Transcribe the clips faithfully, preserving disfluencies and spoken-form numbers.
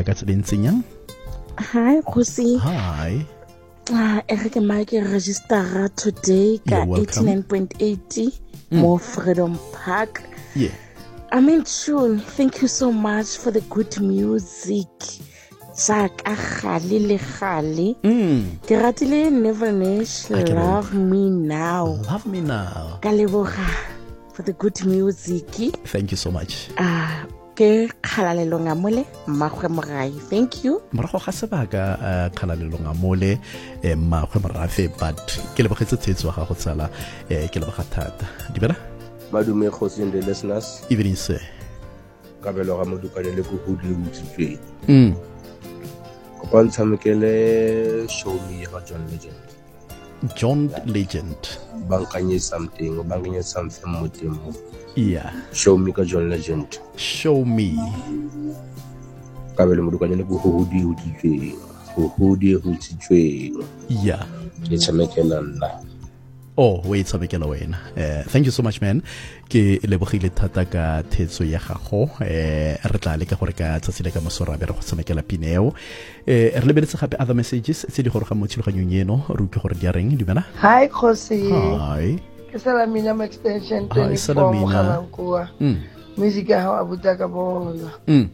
ka tselentseng yang? Hi, Khosi. Hi. Ah, Eric Mike register today ka eighty-nine point eight mm. More Freedom Park. Yeah. I mean, Chun, thank you so much for the good music. Jack Akhali le Khali. Mm. Ke ratile Never Nish, Love Me Now. Love Me Now. Ka leboga for the good music. Thank you so much. Ah, ke khalalelo ngamole mmagwe morai. Thank you. Morago ga sebaka khalalelo ngamole mmagwe morafe but ke lebogetse tsetso ga go tsala ke leboga thata. Di bela? Madume Khosi and the listeners. Evening sir. Ka belo ga modukane le go hudi utsitswe. Mm. Ko pantsa mekele show me ga John Legend. John Legend. Bankanye something, bankanye something mo temo. Yeah. Show me ka John Legend. Show me. Ka belo modukane le go hudi utsitswe. Go hudi utsitswe. Yeah. It's a mekela nna. Oh, wait, sabekela wena. Uh, thank you so much, man. Ke lebogile thata ka thetso ya gago. Eh re tla le ka gore ka tsatsile ka mosora be re go tsamekela pineo. Eh re lebeletse gape other messages tse di gore ga motshiloganyong eno re utlwe gore di a reng di bana. Hi Khosi. Hi. Ke Salamina extension Hi, Salamina. Mm. Music ya ha abuta ka bona. Mm.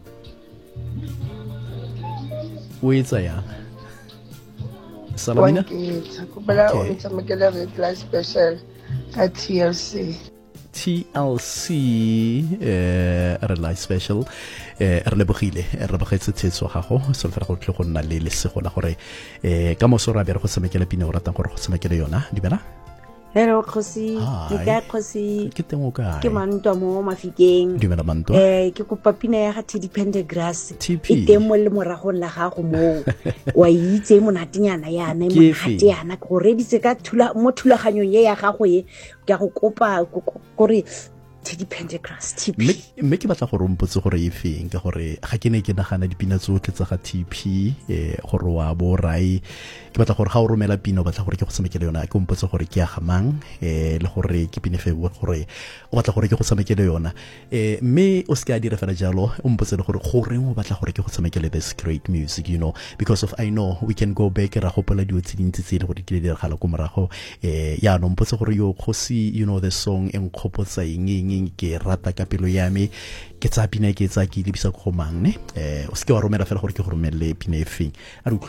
Wait, ya. Salamina? Okay. Reply special at T L C. T L C eh Relay Special eh re lebogile re bogetse tsetso gago so fela go tle go nna le lesego la gore eh ka mosora be re go tsamekela pine o ratang gore go tsamekele yona di bela. Hello Khosi, ke ka Khosi. Ke teng o ka. Ke Mantwa mo Mafikeng. Dumela Mantwa. Eh ke kopa pina ya ga Teddy Pendergrass. T P. E teng mo le moragong la gago mo. Wa itse monatinyana yana e monate yana go reditse ka thula mo thulaganyong ye ya gago ye ke go kopa gore Teddy Pendergrass T P. Me ke batla gore mpotse gore e feng ka gore ga ke ne ke nagana dipina tsotlhe tsa ga T P eh gore wa bo rai ke batla gore ga o romela pina o batla gore ke go tsamekele yona ke mpotse gore ke ya gamang eh le gore ke pine fe gore o batla gore ke go tsamekele yona eh me o ska dire fela jalo o mpotse le gore gore o batla gore ke go tsamekele this great music you know because of I know we can go back ra gopola dio tse dintsi tse le gore ke le diragala go morago eh ya no mpotse gore yo Khosi you know the song en khopotsa eng ke rata ka pelo ya me ke tsa pina ke tsa ke lebisa go mang ne eh o ske wa romela fela gore ke go romelle pina e feng a re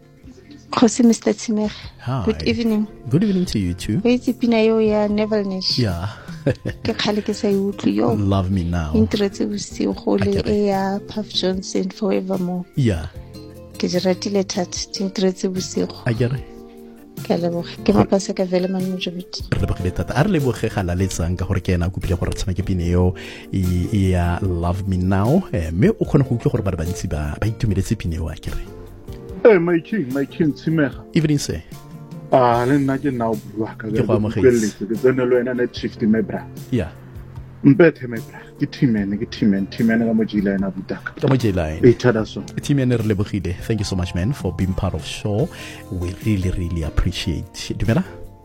Khosi Mister Tsimeg. Good evening. Good evening to you too. Wait pina yo ya Never Nish. Yeah. Ke khale ke sa utlu yo. Love Me Now. Interetse busi go le e ya Puff Johnson Forevermore. Yeah. Ke ratile thatha interetse busi go. A gere. Ke leboga ke mapasa ka vele man mo jobit re lebogile thata a re leboge ga la letsang ka gore ke ena a kopile gore tshameke pine eo e ya Love Me Now eh me o khona go utlwa gore ba re bantsi ba ba itumeletse pine eo a kere eh my king my king Tsimega evening sir ah le nna ke nna o bua ka ke go amogetse ke tsene lo ena net shift me bra yeah mpethe me bra ke teamene ke teamene teamene ka mojila ena butaka ka mojila ena e thada so teamene re lebogile thank you so much man for being part of show we really really appreciate dumela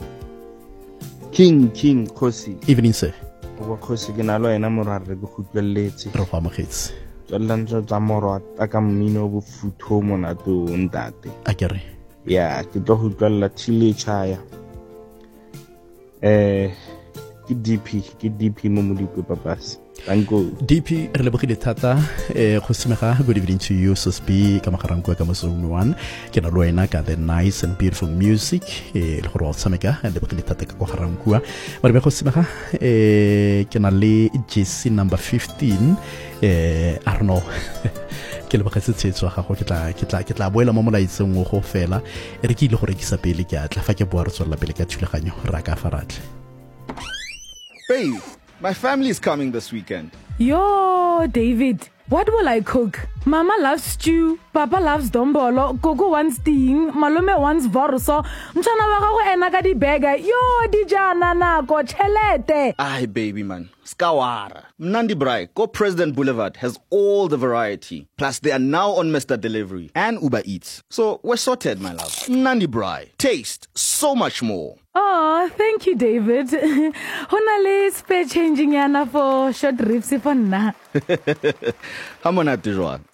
king king Khosi evening sir wa Khosi ke nalo ena morare go khutleletse re go amogetse tsallantsho tsa morwa ta ka mmino bo futho monato ntate a kere ya ke tlo go tlalla thile chaya eh ke D P ke D P mo modipe papasi tanko D P re lebogile thata eh go Tsimega good evening to you Sosbi ka magaranko ka mosong one ke na lo ena ka the nice and beautiful music eh le gore o tsameka le lebogile thata ka go garankua ba re go Tsimega eh ke na le Jesse number fifteen eh I don't know ke le bogetse tsetso ga go ke tla ke tla ke tla boela mo molaitseng go fela e re ke ile gore ke sa pele ke atla fa ke boa re tswela pele ka thulaganyo ra ka faratle. Babe, my family is coming this weekend. Yo, David, what will I cook? Mama loves stew, Papa loves dombolo, Gogo wants ting, Malome wants vorso, Mchana wa gago ena ka di burger. Yo, di jana nako chelete. Ay, baby man, skawara. Mnandi Brai, Go President Boulevard has all the variety. Plus, they are now on Mister Delivery and Uber Eats. So we're sorted, my love. Mnandi Brai, taste so much more. Oh, thank you, David. Honale spare changing yana for short ribs for na. Hamona Tijuan.